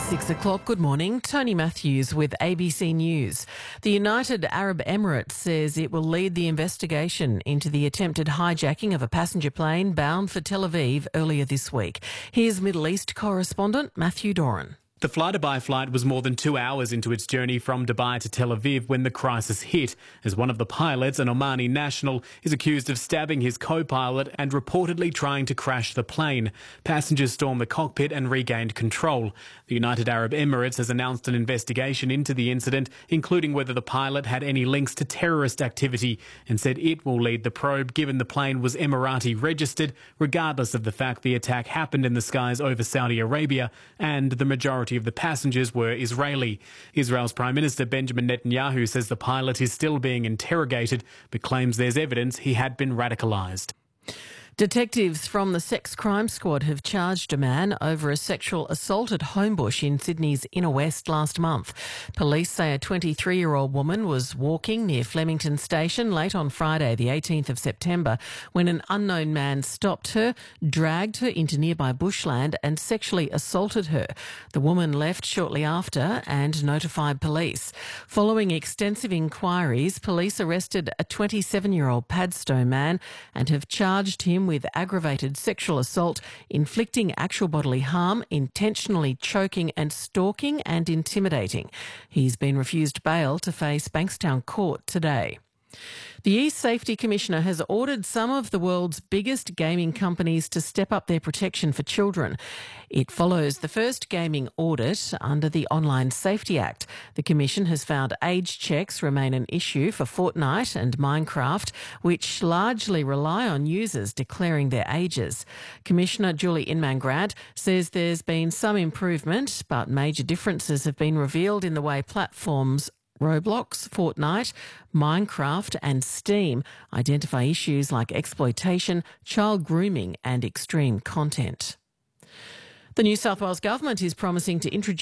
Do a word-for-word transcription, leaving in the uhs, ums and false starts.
Six o'clock. Good morning. Tony Matthews with A B C News. The United Arab Emirates says it will lead the investigation into the attempted hijacking of a passenger plane bound for Tel Aviv earlier this week. Here's Middle East correspondent Matthew Doran. The fly-to-by flight was more than two hours into its journey from Dubai to Tel Aviv when the crisis hit, as one of the pilots, an Omani national, is accused of stabbing his co-pilot and reportedly trying to crash the plane. Passengers stormed the cockpit and regained control. The United Arab Emirates has announced an investigation into the incident, including whether the pilot had any links to terrorist activity, and said it will lead the probe given the plane was Emirati registered, regardless of the fact the attack happened in the skies over Saudi Arabia and the majority of the passengers were Israeli. Israel's Prime Minister Benjamin Netanyahu says the pilot is still being interrogated, but claims there's evidence he had been radicalised. Detectives from the Sex Crime Squad have charged a man over a sexual assault at Homebush in Sydney's Inner West last month. Police say a twenty-three-year-old woman was walking near Flemington Station late on Friday, the eighteenth of September, when an unknown man stopped her, dragged her into nearby bushland and sexually assaulted her. The woman left shortly after and notified police. Following extensive inquiries, police arrested a twenty-seven-year-old Padstow man and have charged him with aggravated sexual assault, inflicting actual bodily harm, intentionally choking and stalking and intimidating. He's been refused bail to face Bankstown Court today. The E-Safety Commissioner has ordered some of the world's biggest gaming companies to step up their protection for children. It follows the first gaming audit under the Online Safety Act. The Commission has found age checks remain an issue for Fortnite and Minecraft, which largely rely on users declaring their ages. Commissioner Julie Inman-Grant says there's been some improvement, but major differences have been revealed in the way platforms Roblox, Fortnite, Minecraft and Steam identify issues like exploitation, child grooming and extreme content. The New South Wales Government is promising to introduce